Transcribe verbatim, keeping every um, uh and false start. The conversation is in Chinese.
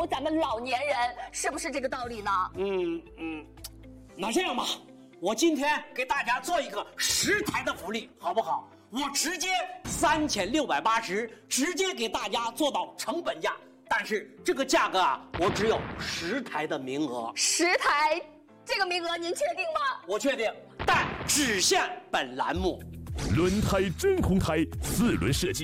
护咱们老年人，是不是这个道理呢？ 嗯嗯，那这样吧，我今天给大家做一个十台的福利，好不好？我直接三千六百八十，直接给大家做到成本价。但是这个价格啊，我只有十台的名额。 十台，这个名额您确定吗？ 我确定，但只限本栏目。 轮胎真空胎四轮设计。